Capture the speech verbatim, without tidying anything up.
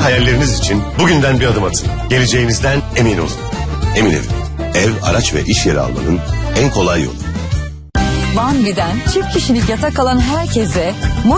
Hayalleriniz için bugünden bir adım atın. Geleceğinizden emin olun. Emin Ev. Ev, araç ve iş yeri almanın en kolay yolu. Van Vi'den çift kişilik yatak alan herkese